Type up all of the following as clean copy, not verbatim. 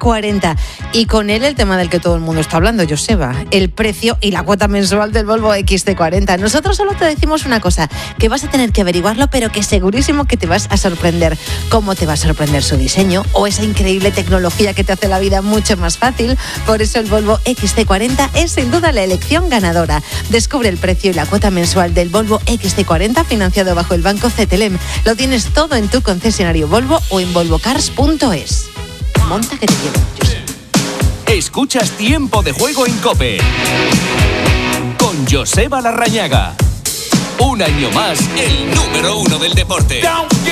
XC40. Y con él el tema del que todo el mundo está hablando, Joseba, el precio y la cuota mensual del Volvo XC40. Nosotros solo te decimos una cosa, que vas a tener que averiguarlo, pero que segurísimo que te vas a sorprender. ¿Cómo te va a sorprender su diseño o esa increíble tecnología que te hace la vida mucho más fácil? Por eso el Volvo XC40 es sin duda la elección ganadora. Descubre el precio y la cuota mensual del Volvo XC40 financiado bajo el banco CTLM. Lo tienes todo en tu concesionario Volvo o en volvocars.es. Monta que te llevo, Josep. Escuchas Tiempo de Juego en COPE con Joseba Larrañaga. Un año más, el número 1 del deporte.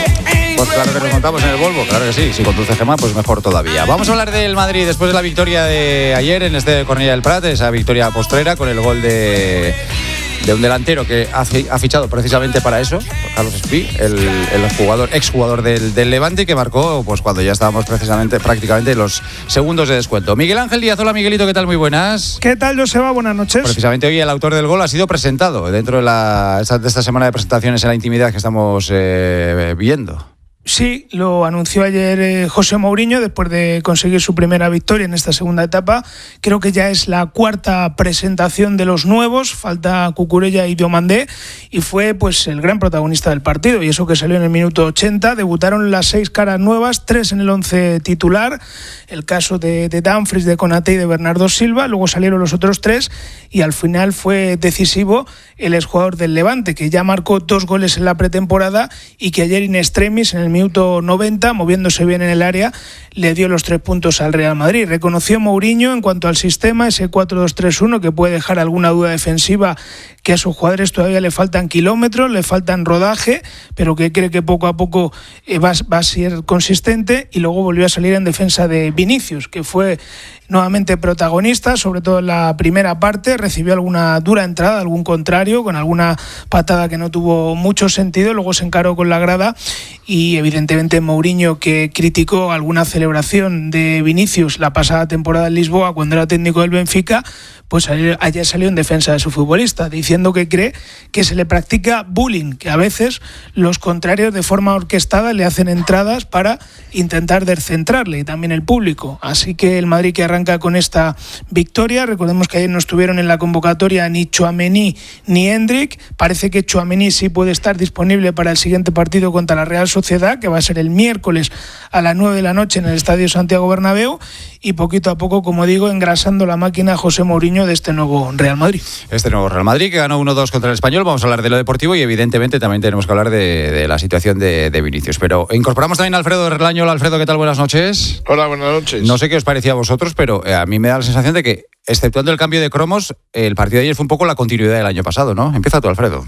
Pues claro que nos montamos en el Volvo, claro que sí. Si conduce Gemma, pues mejor todavía. Vamos a hablar del Madrid después de la victoria de ayer en Cornellà del Prat, esa victoria postrera con el gol de un delantero que ha fichado precisamente para eso, Carlos Espí, el exjugador del Levante, que marcó pues cuando ya estábamos prácticamente en los segundos de descuento. Miguel Ángel Díaz, hola Miguelito, ¿qué tal? Muy buenas. ¿Qué tal, Joseba? Buenas noches. Precisamente hoy el autor del gol ha sido presentado dentro de esta semana de presentaciones en la intimidad que estamos viendo. Sí, lo anunció ayer José Mourinho después de conseguir su primera victoria en esta segunda etapa. Creo que ya es la cuarta presentación de los nuevos, falta Cucurella y Diomandé, y fue pues el gran protagonista del partido, y eso que salió en el minuto 80. Debutaron las 6 caras nuevas, 3 en el 11 titular, el caso de Dumfries, de Konaté y de Bernardo Silva. Luego salieron los otros 3 y al final fue decisivo el exjugador del Levante, que ya marcó 2 goles en la pretemporada y que ayer in extremis, en el minuto 90, moviéndose bien en el área, le dio los 3 puntos al Real Madrid. Reconoció Mourinho en cuanto al sistema, ese 4-2-3-1, que puede dejar alguna duda defensiva, que a sus jugadores todavía le faltan kilómetros, le faltan rodaje, pero que cree que poco a poco va a ser consistente. Y luego volvió a salir en defensa de Vinicius, que fue nuevamente protagonista, sobre todo en la primera parte. Recibió alguna dura entrada, algún contrario, con alguna patada que no tuvo mucho sentido. Luego se encaró con la grada y evidentemente Mourinho, que criticó alguna celebración de Vinicius la pasada temporada en Lisboa cuando era técnico del Benfica, pues ayer salió en defensa de su futbolista, diciendo que cree que se le practica bullying, que a veces los contrarios de forma orquestada le hacen entradas para intentar descentrarle, y también el público. Así que el Madrid, que arranca con esta victoria. Recordemos que ayer no estuvieron en la convocatoria ni Tchouaméni ni Endrick. Parece que Tchouaméni sí puede estar disponible para el siguiente partido contra la Real Sociedad, que va a ser el miércoles a las 9 de la noche en el Estadio Santiago Bernabéu, y poquito a poco, como digo, engrasando la máquina José Mourinho de este nuevo Real Madrid. Este nuevo Real Madrid que ganó 1-2 contra el Español. Vamos a hablar de lo deportivo y evidentemente también tenemos que hablar de la situación de Vinicius. Pero incorporamos también a Alfredo Relaño. Hola Alfredo, ¿qué tal? Buenas noches. Hola, buenas noches. No sé qué os parecía a vosotros, pero a mí me da la sensación de que, exceptuando el cambio de cromos, el partido de ayer fue un poco la continuidad del año pasado, ¿no? Empieza tú, Alfredo.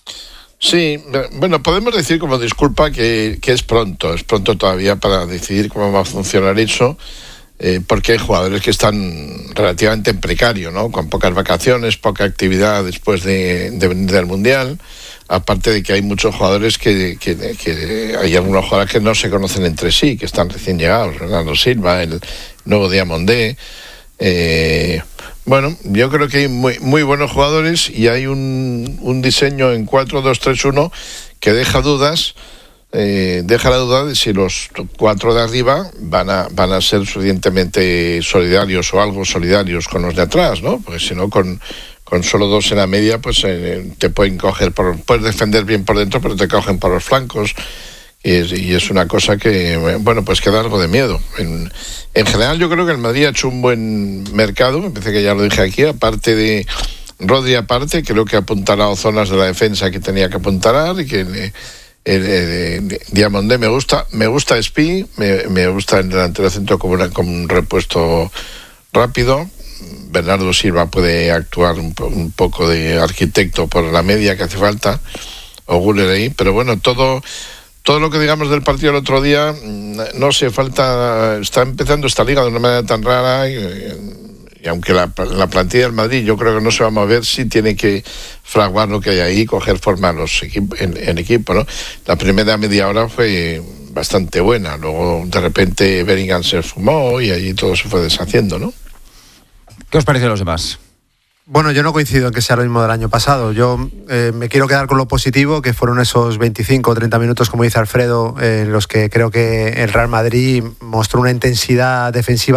Sí, bueno, podemos decir como disculpa que es pronto todavía para decidir cómo va a funcionar eso, porque hay jugadores que están relativamente en precario, ¿no? Con pocas vacaciones, poca actividad después de venir del Mundial, aparte de que hay muchos jugadores que hay algunos jugadores que no se conocen entre sí, que están recién llegados, Bernardo Silva, el nuevo Diomandé. Bueno, yo creo que hay muy buenos jugadores y hay un diseño en 4-2-3-1 que deja dudas. Deja la duda de si los 4 de arriba van a ser suficientemente solidarios o algo solidarios con los de atrás, ¿no? Porque si no, con solo 2 en la media, pues te pueden coger puedes defender bien por dentro, pero te cogen por los flancos. Y es una cosa que, bueno, pues que da algo de miedo. En general, yo creo que el Madrid ha hecho un buen mercado, me parece que ya lo dije aquí, aparte de Rodri, creo que ha apuntalado zonas de la defensa que tenía que apuntalar, y que Diomandé me gusta Espí, me gusta el delantero centro como un repuesto rápido. Bernardo Silva puede actuar un poco de arquitecto por la media que hace falta, o Güler ahí, pero bueno, todo lo que digamos del partido el otro día, no sé, está empezando esta liga de una manera tan rara, y aunque la plantilla del Madrid yo creo que no se va a mover, sí tiene que fraguar lo que hay ahí, coger forma en equipo, ¿no? La primera media hora fue bastante buena, luego de repente Bellingham se fumó y allí todo se fue deshaciendo, ¿no? ¿Qué os parece a los demás? Bueno, yo no coincido en que sea lo mismo del año pasado. Yo me quiero quedar con lo positivo, que fueron esos 25 o 30 minutos, como dice Alfredo, en los que creo que el Real Madrid mostró una intensidad defensiva